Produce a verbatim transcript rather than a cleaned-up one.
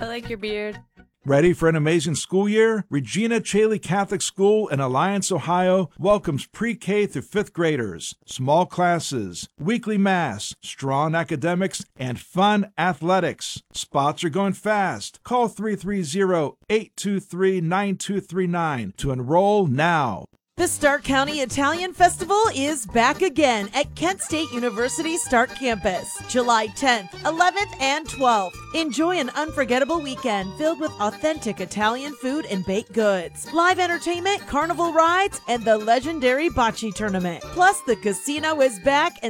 like your beard. Ready for an amazing school year? Regina Chaley Catholic School in Alliance, Ohio welcomes pre-K through fifth graders, small classes, weekly mass, strong academics, and fun athletics. Spots are going fast. Call three three zero, eight two three, nine two three nine to enroll now. The Stark County Italian Festival is back again at Kent State University Stark Campus, July tenth, eleventh, and twelfth. Enjoy an unforgettable weekend filled with authentic Italian food and baked goods, live entertainment, carnival rides, and the legendary bocce tournament. Plus, the casino is back